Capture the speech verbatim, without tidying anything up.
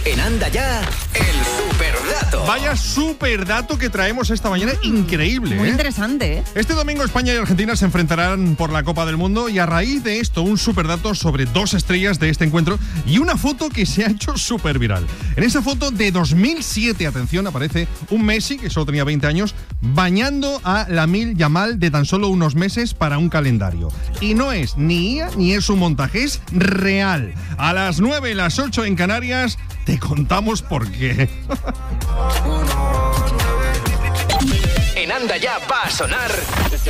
En Anda Ya, el superdato. Vaya superdato que traemos esta mañana, increíble. Muy ¿eh? interesante, ¿eh? Este domingo España y Argentina se enfrentarán por la Copa del Mundo y a raíz de esto un superdato sobre dos estrellas de este encuentro y una foto que se ha hecho súper viral. En esa foto de dos mil siete, atención, aparece un Messi, que solo tenía veinte años, bañando a Lamine Yamal de tan solo unos meses para un calendario. Y no es ni I A ni es un montaje, es real. A las nueve, las ocho en Canarias, te contamos por qué. En Anda Ya va a sonar